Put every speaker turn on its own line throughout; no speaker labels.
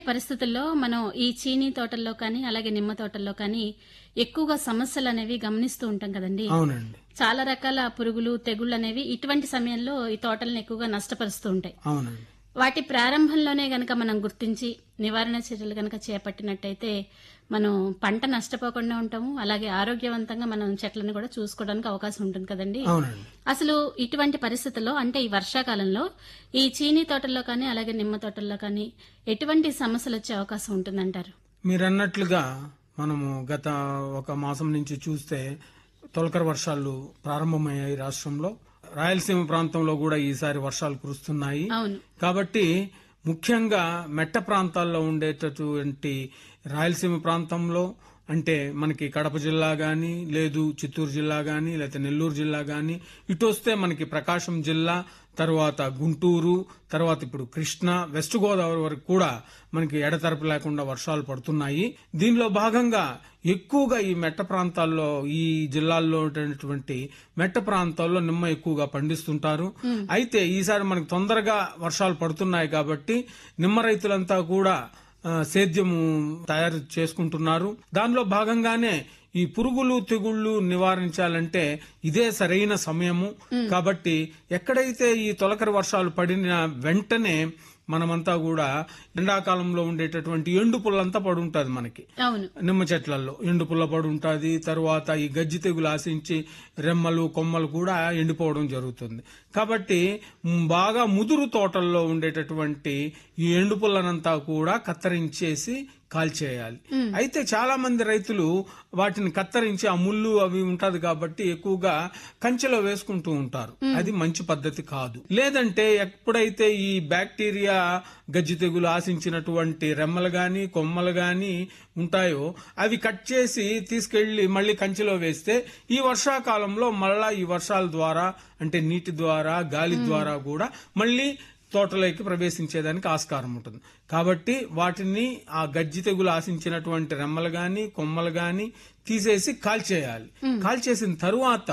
పరిస్థితుల్లో మనం ఈ చీనీ తోటల్లో కానీ, అలాగే నిమ్మ తోటల్లో కానీ ఎక్కువగా సమస్యలనేవి గమనిస్తూ ఉంటాం కదండీ!
అవునండి.
చాలా రకాల పురుగులు, తెగుళ్లనేవి ఇటువంటి సమయంలో ఈ తోటలను ఎక్కువగా నష్టపరుస్తూ ఉంటాయి.
అవునండి.
వాటి ప్రారంభంలోనే గనక మనం గుర్తించి నివారణ చర్యలు గనక చేపట్టినట్టయితే మనం పంట నష్టపోకుండా ఉంటాము. అలాగే ఆరోగ్యవంతంగా మనం చెట్లను కూడా చూసుకోవడానికి అవకాశం ఉంటుంది కదండి.
అవునండి.
అసలు ఇటువంటి పరిస్థితుల్లో అంటే ఈ వర్షాకాలంలో ఈ చీనీ తోటల్లో కానీ అలాగే నిమ్మ తోటల్లో కానీ ఎటువంటి సమస్యలు వచ్చే అవకాశం ఉంటుందంటారు?
మీరన్నట్లుగా మనము గత ఒక మాసం నుంచి చూస్తే తొలకరి వర్షాలు ప్రారంభమయ్యాయి రాష్ట్రంలో. రాయలసీమ ప్రాంతంలో కూడా ఈసారి వర్షాలు కురుస్తున్నాయి.
అవును.
కాబట్టి ముఖ్యంగా మెట్ట ప్రాంతాల్లో ఉండేటటువంటి రాయలసీమ ప్రాంతంలో అంటే మనకి కడప జిల్లా గాని, లేదు చిత్తూరు జిల్లా గాని, లేకపోతే నెల్లూరు జిల్లా గాని, ఇటు వస్తే మనకి ప్రకాశం జిల్లా, తర్వాత గుంటూరు, తర్వాత ఇప్పుడు కృష్ణా, వెస్ట్ గోదావరి వరకు కూడా మనకి ఎడతెరపి లేకుండా వర్షాలు పడుతున్నాయి. దీనిలో భాగంగా ఎక్కువగా ఈ మెట్ట ప్రాంతాల్లో, ఈ జిల్లాల్లో ఉన్నటువంటి మెట్ట ప్రాంతాల్లో నిమ్మ ఎక్కువగా పండిస్తుంటారు. అయితే ఈసారి మనకు తొందరగా వర్షాలు పడుతున్నాయి కాబట్టి నిమ్మ రైతులంతా కూడా సేద్యము తయారు చేసుకుంటున్నారు. దానిలో భాగంగానే ఈ పురుగులు తెగుళ్లు నివారించాలంటే ఇదే సరైన సమయము. కాబట్టి ఎక్కడైతే ఈ తొలకరి వర్షాలు పడిన వెంటనే మనమంతా కూడా ఎండాకాలంలో ఉండేటటువంటి ఎండు పుల్లంతా పడుంటది మనకి.
అవును.
నిమ్మ చెట్లలో ఎండు పుల్ల పడి ఉంటుంది. తర్వాత ఈ గజ్జి తెగులు ఆశించి రెమ్మలు కొమ్మలు కూడా ఎండిపోవడం జరుగుతుంది. కాబట్టి బాగా ముదురు తోటల్లో ఉండేటటువంటి ఈ ఎండు పుల్లనంతా కూడా కత్తిరించేసి కాల్చేయాలి. అయితే చాలా మంది రైతులు వాటిని కత్తిరించి ఆ ముళ్ళు అవి ఉంటది కాబట్టి ఎక్కువగా కంచెలో వేసుకుంటూ ఉంటారు. అది మంచి పద్ధతి కాదు. లేదంటే ఎప్పుడైతే ఈ బ్యాక్టీరియా గజ్జి తెగులు ఆశించినటువంటి రెమ్మలు గాని కొమ్మలు గాని ఉంటాయో అవి కట్ చేసి తీసుకెళ్లి మళ్లీ కంచెలో వేస్తే ఈ వర్షాకాలంలో మళ్ళా ఈ వర్షాల ద్వారా అంటే నీటి ద్వారా గాలి ద్వారా కూడా మళ్లీ తోటలోకి ప్రవేశించేదానికి ఆస్కారం ఉంటుంది. కాబట్టి వాటిని ఆ గజ్జి తెగులు ఆశించినటువంటి రెమ్మలు గాని కొమ్మలు గాని తీసేసి కాల్చేయాలి. కాల్చేసిన తరువాత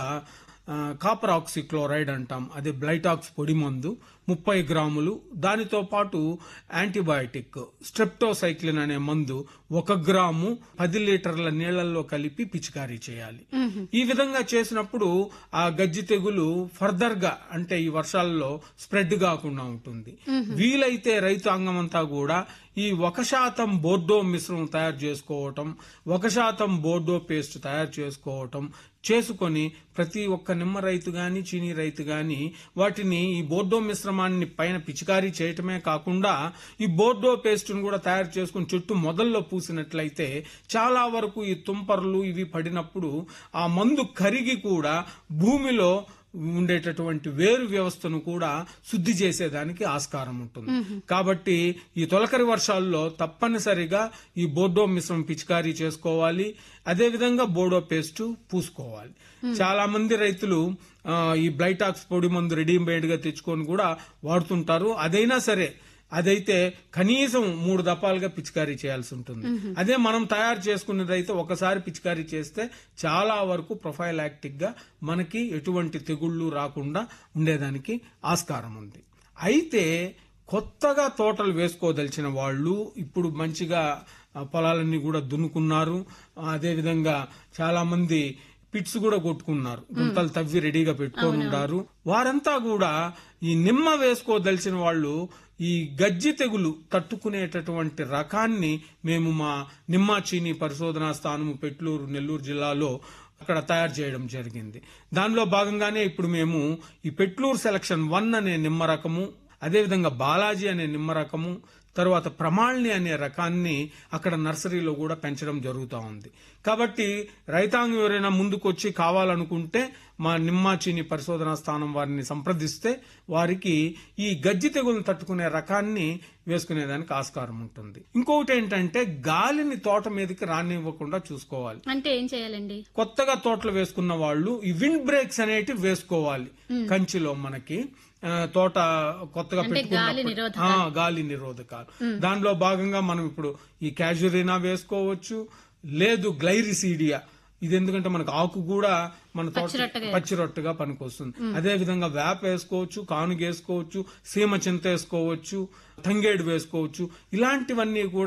కాపర్ ఆక్సిక్లోరైడ్ అంటాం, అదే బ్లైటాక్స్ పొడి మందు 30 గ్రాములు, దానితో పాటు యాంటీబయాటిక్ స్ట్రెప్టోసైక్లిన్ అనే మందు 1 గ్రాము 10 లీటర్ల నీళ్లలో కలిపి పిచికారీ చేయాలి. ఈ విధంగా చేసినప్పుడు ఆ గజ్జి తెగులు ఫర్దర్ గా అంటే ఈ వర్షాలలో స్ప్రెడ్ కాకుండా ఉంటుంది. వీలైతే రైతాంగం అంతా కూడా ఈ 1% బోర్డో మిశ్రమం తయారు చేసుకోవటం, 1% బోర్డో పేస్ట్ తయారు చేసుకోవటం చేసుకొని ప్రతి ఒక్క నిమ్మ రైతు గాని చీనీ రైతు గాని వాటిని ఈ బోర్డో మిశ్రమాన్ని పైన పిచికారీ చేయటమే కాకుండా ఈ బోర్డో పేస్ట్ ను కూడా తయారు చేసుకుని చెట్టు మొదల్లో పూసినట్లయితే చాలా వరకు ఈ తుంపర్లు ఇవి పడినప్పుడు ఆ మందు కరిగి కూడా భూమిలో ఉండేటటువంటి వేరు వ్యవస్థను కూడా శుద్ధి చేసేదానికి ఆస్కారం ఉంటుంది. కాబట్టి ఈ తొలకరి వర్షాల్లో తప్పనిసరిగా ఈ బోర్డో మిశ్రమం పిచికారీ చేసుకోవాలి. అదేవిధంగా బోర్డో పేస్ట్ పూసుకోవాలి. చాలా మంది రైతులు ఈ బ్లైటాక్స్ పొడి మందు రెడీమేడ్ గా తెచ్చుకొని కూడా వాడుతుంటారు. అదైనా సరే అదైతే కనీసం 3 దఫాలుగా పిచికారీ చేయాల్సి ఉంటుంది. అదే మనం తయారు చేసుకున్నదైతే ఒకసారి పిచికారీ చేస్తే చాలా వరకు ప్రొఫైలాక్టిక్ గా మనకి ఎటువంటి తెగుళ్లు రాకుండా ఉండేదానికి ఆస్కారం ఉంది. అయితే కొత్తగా తోటలు వేసుకోదలిచిన వాళ్ళు ఇప్పుడు మంచిగా పొలాలన్నీ కూడా దున్నుకున్నారు. అదేవిధంగా చాలా మంది పిట్స్ కూడా కొట్టుకున్నారు, గుంతలు తవ్వి రెడీగా పెట్టుకొని ఉన్నారు. వారంతా కూడా ఈ నిమ్మ వేసుకోదలిచిన వాళ్ళు ఈ గజ్జి తెగులు తట్టుకునేటటువంటి రకాన్ని మేము మా నిమ్మ చీనీ పరిశోధనా స్థానము పెట్లూరు నెల్లూరు జిల్లాలో అక్కడ తయారు చేయడం జరిగింది. దానిలో భాగంగానే ఇప్పుడు మేము ఈ పెట్లూరు సెలక్షన్ 1 అనే నిమ్మ రకము, అదేవిధంగా బాలాజీ అనే నిమ్మ రకము, తర్వాత ప్రమాళిని అనే రకాన్ని అక్కడ నర్సరీలో కూడా పెంచడం జరుగుతూ ఉంది. కాబట్టి రైతాంగం ఎవరైనా ముందుకొచ్చి కావాలనుకుంటే మా నిమ్మ చీనీ పరిశోధనా స్థానం వారిని సంప్రదిస్తే వారికి ఈ గజ్జి తెగులను తట్టుకునే రకాన్ని వేసుకునేదానికి ఆస్కారం ఉంటుంది. ఇంకొకటి ఏంటంటే గాలిని తోట మీదకి రానివ్వకుండా చూసుకోవాలి.
అంటే ఏం చేయాలండి?
కొత్తగా తోటలు వేసుకున్న వాళ్ళు ఈ విండ్ బ్రేక్స్ అనేటివి వేసుకోవాలి. కంచిలో మనకి తోట కొత్తగా పెట్టుకున్నప్పుడు గాలి నిరోధకాలు, దానిలో భాగంగా మనం ఇప్పుడు ఈ క్యాజురినా వేసుకోవచ్చు, లేదు గ్లైరిసీడియా ఇది ఎందుకంటే మనకు ఆకు కూడా మన తోట పచ్చిరొట్టుగా పనికొస్తుంది. అదే విధంగా వేప వేసుకోవచ్చు, కానుగ వేసుకోవచ్చు, సీమ చింత వేసుకోవచ్చు, తంగేడు వేసుకోవచ్చు. ఇలాంటివన్నీ కూడా